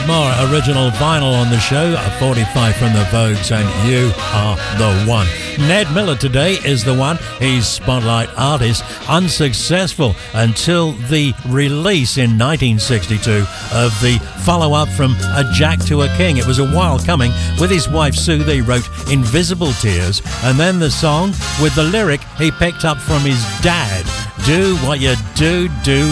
bit more original vinyl on the show, a 45 from the Vogues and You Are The One. Ned Miller today is the one. He's Spotlight Artist, unsuccessful until the release in 1962 of the follow-up from A Jack to a King. It was a while coming. With his wife Sue, they wrote Invisible Tears, and then the song with the lyric he picked up from his dad, Do What You Do